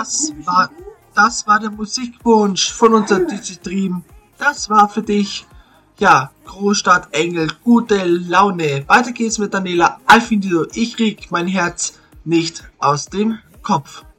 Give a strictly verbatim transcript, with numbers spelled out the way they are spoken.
Das war, das war der Musikwunsch von unserem Digitream. Das war für dich, ja, Großstadtengel, gute Laune. Weiter geht's mit Daniela Alfinito. Ich krieg mein Herz nicht aus dem Kopf.